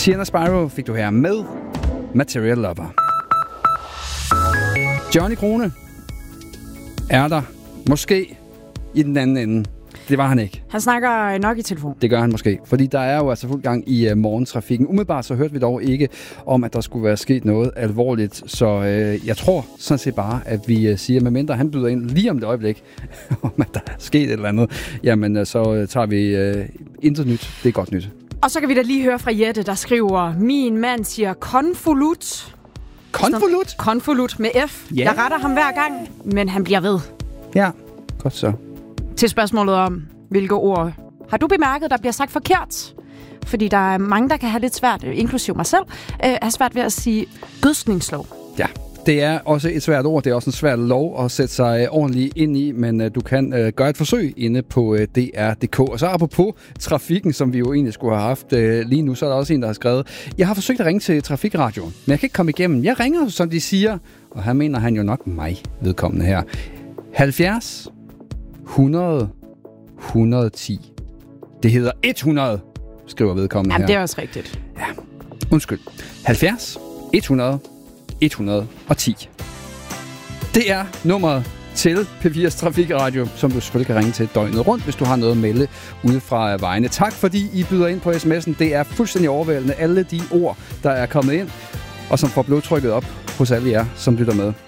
Sienna Spyro fik du her med Material Lover. Johnny Krone er der måske i den anden ende. Det var han ikke. Han snakker nok i telefon. Det gør han måske, fordi der er jo altså fuld gang i morgentrafikken. Umiddelbart så hørte vi dog ikke om, at der skulle være sket noget alvorligt, så jeg tror sådan set bare, at vi siger, medmindre han byder ind lige om et øjeblik, om at der er sket et eller andet, jamen så tager vi intet nyt. Det er godt nyt. Og så kan vi da lige høre fra Jette, der skriver, min mand siger konvolut. Konvolut? Konvolut med F. Ja. Jeg retter ham hver gang, men han bliver ved. Ja, godt så. Til spørgsmålet om, hvilke ord har du bemærket, der bliver sagt forkert? Fordi der er mange, der kan have lidt svært, inklusive mig selv, er svært ved at sige gødskningslov. Ja, det er også et svært ord. Det er også en svær lov at sætte sig ordentligt ind i, men du kan gøre et forsøg inde på DR.dk. Og så apropos trafikken, som vi jo egentlig skulle have haft lige nu, så er der også en, der har skrevet, jeg har forsøgt at ringe til Trafikradioen, men jeg kan ikke komme igennem. Jeg ringer, som de siger, og her mener han jo nok mig, vedkommende her. 70 100 110. Det hedder 100, skriver vedkommende her. Jamen, det er også rigtigt. Ja, undskyld. 70 100 110. Det er nummeret til P4's Trafikradio, som du selvfølgelig kan ringe til døgnet rundt, hvis du har noget at melde ude fra vejene. Tak fordi I byder ind på sms'en. Det er fuldstændig overvældende, alle de ord, der er kommet ind, og som får blodtrykket op hos alle jer, som lytter med.